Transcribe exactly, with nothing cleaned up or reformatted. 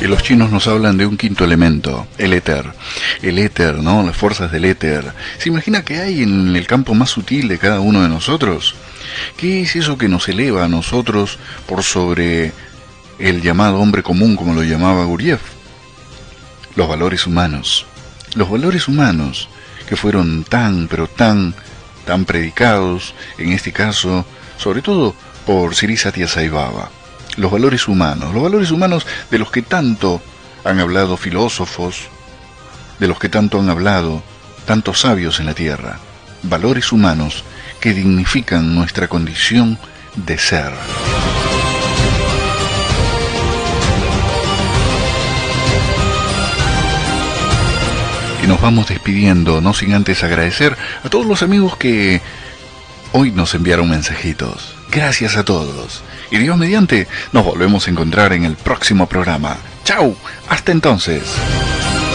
Y los chinos nos hablan de un quinto elemento, el éter. El éter, ¿no? Las fuerzas del éter. ¿Se imagina qué hay en el campo más sutil de cada uno de nosotros? ¿Qué es eso que nos eleva a nosotros por sobre el llamado hombre común, como lo llamaba Gurdjieff? Los valores humanos. Los valores humanos que fueron tan, pero tan, tan predicados, en este caso, sobre todo por Sri Satya Sai Baba. Los valores humanos, los valores humanos de los que tanto han hablado filósofos, de los que tanto han hablado tantos sabios en la tierra. Valores humanos que dignifican nuestra condición de ser. Y nos vamos despidiendo, no sin antes agradecer a todos los amigos que hoy nos enviaron mensajitos. Gracias a todos. Y Dios mediante, nos volvemos a encontrar en el próximo programa. ¡Chao! Hasta entonces.